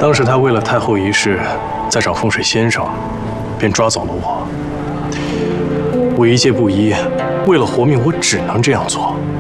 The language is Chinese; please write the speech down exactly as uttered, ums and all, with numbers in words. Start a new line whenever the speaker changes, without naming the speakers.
当时他为了太后一事，在找风水先生，便抓走了我。我一介布衣，为了活命，我只能这样做。